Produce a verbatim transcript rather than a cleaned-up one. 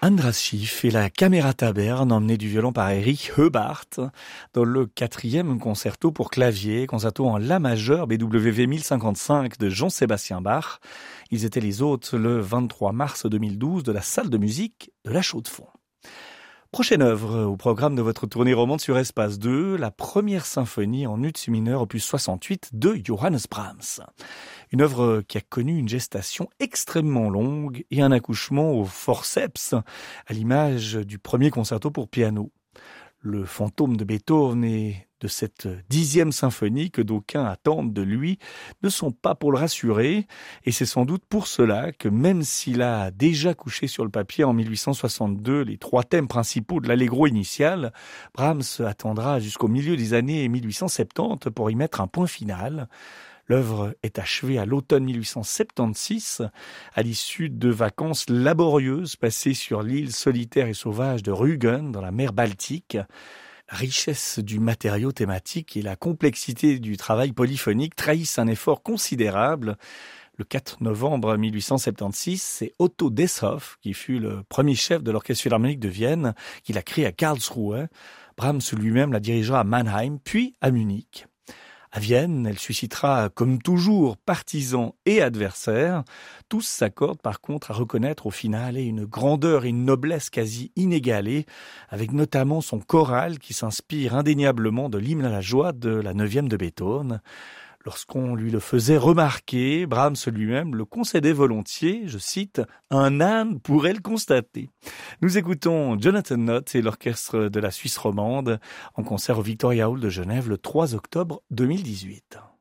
Andras Schiff et la Camerata Bern, emmenée du violon par Erich Höbart, dans le quatrième concerto pour clavier, concerto en La majeur B W V mille cinquante-cinq de Jean-Sébastien Bach. Ils étaient les hôtes le vingt-trois mars deux mille douze de la salle de musique de la Chaux-de-Fonds. Prochaine œuvre au programme de votre tournée romande sur Espace deux, la première symphonie en ut mineur opus soixante-huit de Johannes Brahms. Une œuvre qui a connu une gestation extrêmement longue et un accouchement au forceps, à l'image du premier concerto pour piano. Le fantôme de Beethoven et de cette dixième symphonie que d'aucuns attendent de lui ne sont pas pour le rassurer, et c'est sans doute pour cela que même s'il a déjà couché sur le papier en mille huit cent soixante-deux les trois thèmes principaux de l'allegro initial, Brahms attendra jusqu'au milieu des années mille huit cent soixante-dix pour y mettre un point final. L'œuvre est achevée à l'automne mille huit cent soixante-seize, à l'issue de vacances laborieuses passées sur l'île solitaire et sauvage de Rügen, dans la mer Baltique. La richesse du matériau thématique et la complexité du travail polyphonique trahissent un effort considérable. Le quatre novembre mille huit cent soixante-seize, c'est Otto Desshoff, qui fut le premier chef de l'Orchestre philharmonique de Vienne, qui l'a créé à Karlsruhe. Brahms lui-même la dirigera à Mannheim, puis à Munich. À Vienne, elle suscitera, comme toujours, partisans et adversaires. Tous s'accordent par contre à reconnaître au final une grandeur et une noblesse quasi inégalées, avec notamment son choral qui s'inspire indéniablement de l'hymne à la joie de la neuvième de Beethoven. Lorsqu'on lui le faisait remarquer, Brahms lui-même le concédait volontiers, je cite, « Un âne pourrait le constater ». Nous écoutons Jonathan Nott et l'orchestre de la Suisse romande en concert au Victoria Hall de Genève le trois octobre deux mille dix-huit.